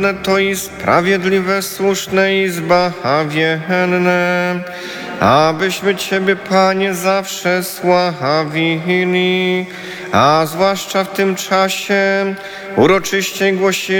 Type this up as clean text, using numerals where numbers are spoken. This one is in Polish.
to i sprawiedliwe, słuszne i zbawienne, abyśmy Ciebie, Panie, zawsze sławili, a zwłaszcza w tym czasie uroczyście głosili